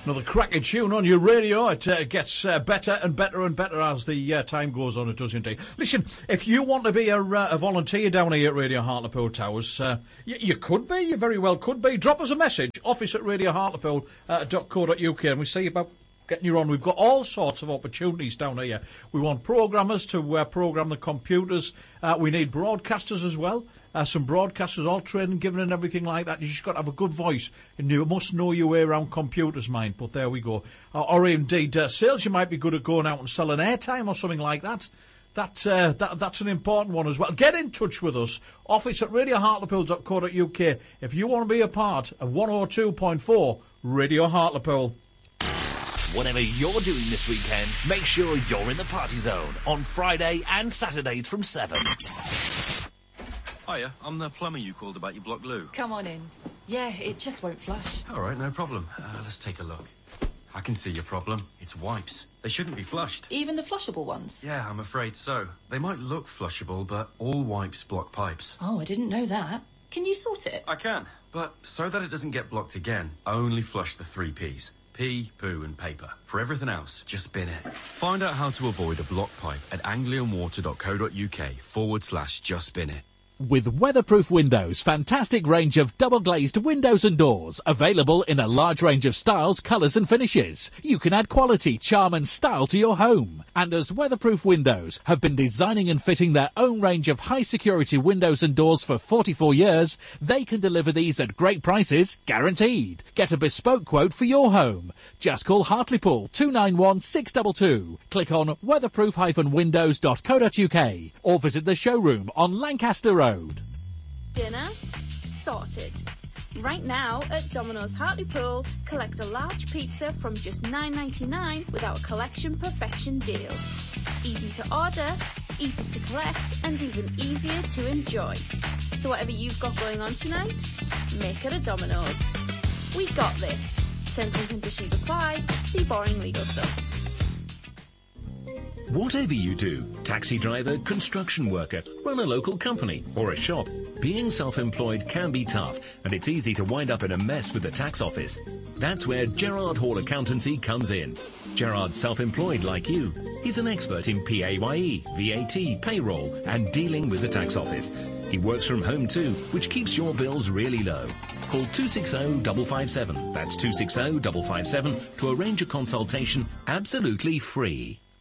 Another cracking tune on your radio. It gets better and better and better as the time goes on. It does indeed. Listen, if you want to be a volunteer down here at Radio Hartlepool Towers, you could be. You very well could be. Drop us a message. Office at radiohartlepool.co.uk and we see about getting you on. We've got all sorts of opportunities down here. We want programmers to program the computers. We need broadcasters as well. Some broadcasters, all training, given and everything like that. You just got to have a good voice, and you must know your way around computers, mind. But there we go. Or indeed, sales. You might be good at going out and selling airtime or something like that. That's an important one as well. Get in touch with us. Office at radiohartlepool.co.uk if you want to be a part of 102.4 Radio Hartlepool. Whatever you're doing this weekend, make sure you're in the party zone on Friday and Saturdays from 7. Hiya, I'm the plumber you called about your block loo. Come on in. Yeah, it just won't flush. All right, no problem. Let's take a look. I can see your problem. It's wipes. They shouldn't be flushed. Even the flushable ones? Yeah, I'm afraid so. They might look flushable, but all wipes block pipes. Oh, I didn't know that. Can you sort it? I can, but so that it doesn't get blocked again, only flush the 3 Ps. Pee, poo and paper. For everything else, just bin it. Find out how to avoid a blocked pipe at anglianwater.co.uk/just bin it. With Weatherproof Windows, fantastic range of double-glazed windows and doors, available in a large range of styles, colours and finishes. You can add quality, charm and style to your home. And as Weatherproof Windows have been designing and fitting their own range of high-security windows and doors for 44 years, they can deliver these at great prices, guaranteed. Get a bespoke quote for your home. Just call Hartlepool 291 622. Click on weatherproof-windows.co.uk or visit the showroom on Lancaster Road. Dinner sorted. Right now at Domino's Hartlepool, collect a large pizza from just $9.99 with our Collection Perfection deal. Easy to order, easy to collect, and even easier to enjoy. So whatever you've got going on tonight, make it a Domino's. We got this. Terms and conditions apply. See boring legal stuff. Whatever you do, taxi driver, construction worker, run a local company or a shop, being self-employed can be tough and it's easy to wind up in a mess with the tax office. That's where Gerard Hall Accountancy comes in. Gerard's self-employed like you. He's an expert in PAYE, VAT, payroll and dealing with the tax office. He works from home too, which keeps your bills really low. Call 260-557, that's 260-557, to arrange a consultation absolutely free.